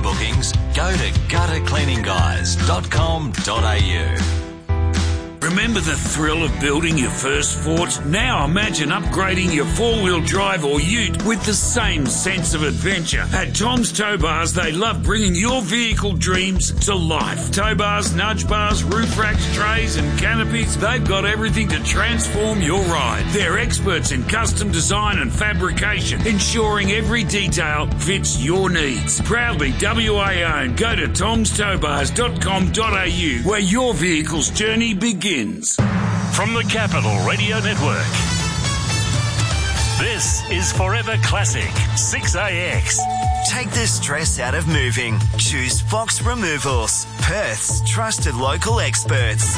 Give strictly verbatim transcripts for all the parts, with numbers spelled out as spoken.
bookings, go to gutter cleaning guys dot com dot a u. Remember the thrill of building your first fort? Now imagine upgrading your four-wheel drive or ute with the same sense of adventure. At Tom's Tow Bars, they love bringing your vehicle dreams to life. Tow bars, nudge bars, roof racks, trays and canopies, they've got everything to transform your ride. They're experts in custom design and fabrication, ensuring every detail fits your needs. Proudly W A owned. Go to toms tow bars dot com dot a u where your vehicle's journey begins. From the Capital Radio Network, this is Forever Classic six A X. Take the stress out of moving. Choose Fox Removals, Perth's trusted local experts.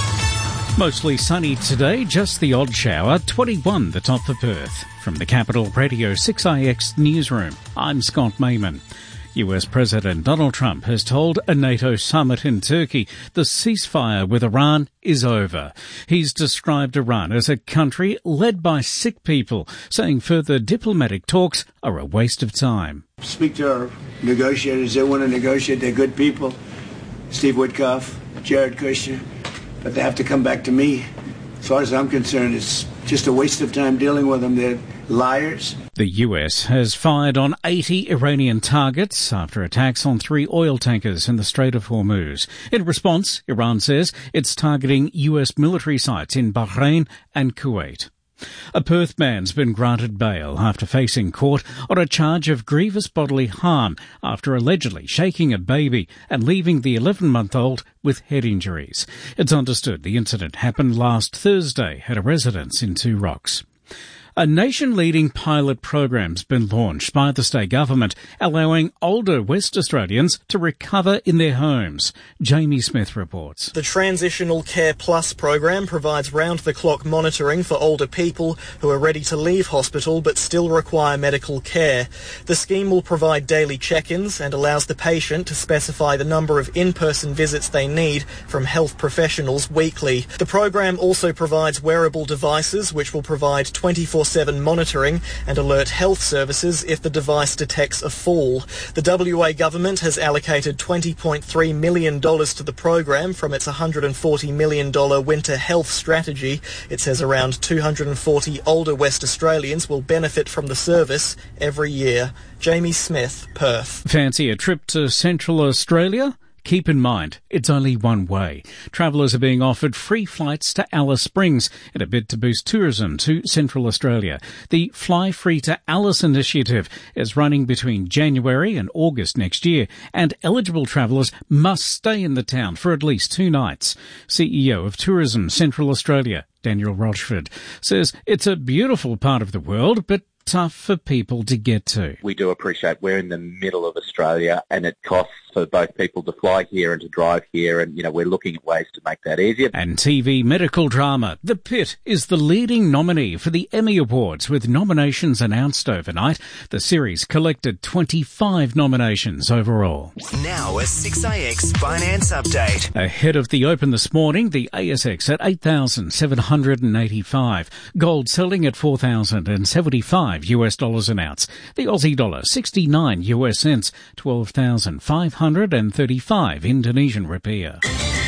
Mostly sunny today, just the odd shower, twenty-one the top for Perth. From the Capital Radio six A X newsroom, I'm Scott Mayman. U S President Donald Trump has told a NATO summit in Turkey the ceasefire with Iran is over. He's described Iran as a country led by sick people, saying further diplomatic talks are a waste of time. Speak to our negotiators. They want to negotiate. They're good people. Steve Witkoff, Jared Kushner. But they have to come back to me. As far as I'm concerned, it's just a waste of time dealing with them. They're liars. The U S has fired on eighty Iranian targets after attacks on three oil tankers in the Strait of Hormuz. In response, Iran says it's targeting U S military sites in Bahrain and Kuwait. A Perth man's been granted bail after facing court on a charge of grievous bodily harm after allegedly shaking a baby and leaving the eleven-month-old with head injuries. It's understood the incident happened last Thursday at a residence in Two Rocks. A nation-leading pilot program's been launched by the state government, allowing older West Australians to recover in their homes. Jamie Smith reports. The Transitional Care Plus program provides round-the-clock monitoring for older people who are ready to leave hospital but still require medical care. The scheme will provide daily check-ins and allows the patient to specify the number of in-person visits they need from health professionals weekly. The program also provides wearable devices which will provide twenty-four seven monitoring and alert health services if the device detects a fall. The W A government has allocated twenty point three million dollars to the program from its one hundred forty million dollars winter health strategy. It says around two hundred forty older West Australians will benefit from the service every year. Jamie Smith, Perth. Fancy a trip to Central Australia? Keep in mind, it's only one way. Travellers are being offered free flights to Alice Springs in a bid to boost tourism to Central Australia. The Fly Free to Alice initiative is running between January and August next year, and eligible travellers must stay in the town for at least two nights. C E O of Tourism Central Australia, Daniel Rochford, says it's a beautiful part of the world, but tough for people to get to. We do appreciate we're in the middle of Australia and it costs for both people to fly here and to drive here, and, you know, we're looking at ways to make that easier. And T V medical drama The Pit is the leading nominee for the Emmy Awards, with nominations announced overnight. The series collected twenty-five nominations overall. Now a six A X finance update. Ahead of the open this morning, the A S X at eight thousand seven hundred eighty-five. Gold selling at four thousand seventy-five U S dollars an ounce. The Aussie dollar sixty-nine U S cents, twelve thousand five hundred thirty-five Indonesian rupiah.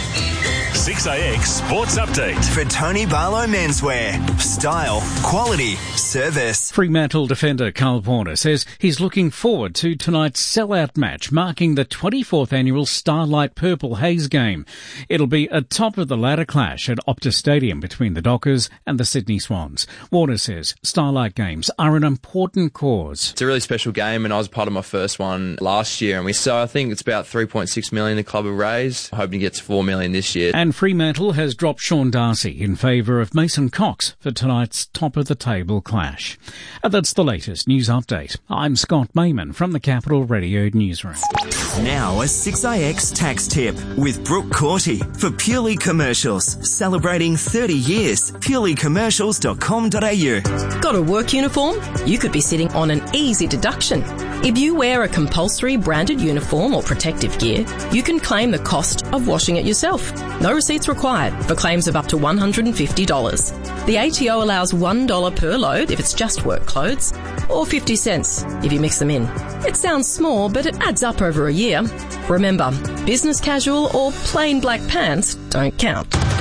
six A X Sports Update. For Tony Barlow Menswear. Style, quality, service. Fremantle defender Carl Warner says he's looking forward to tonight's sellout match marking the twenty-fourth annual Starlight Purple Haze game. It'll be a top-of-the-ladder clash at Optus Stadium between the Dockers and the Sydney Swans. Warner says Starlight games are an important cause. It's a really special game, and I was part of my first one last year, and we so I think it's about three point six million the club have raised. Hoping to get to four million this year. And Fremantle has dropped Sean Darcy in favour of Mason Cox for tonight's top-of-the-table clash. And that's the latest news update. I'm Scott Mayman from the Capital Radio Newsroom. Now a six A X tax tip with Brooke Corty for Purely Commercials. Celebrating thirty years. purely commercials dot com dot a u. Got a work uniform? You could be sitting on an easy deduction. If you wear a compulsory branded uniform or protective gear, you can claim the cost of washing it yourself. No receipts required for claims of up to one hundred fifty dollars. The A T O allows one dollar per load if it's just work clothes, or fifty cents if you mix them in. It sounds small, but it adds up over a year. Remember, business casual or plain black pants don't count.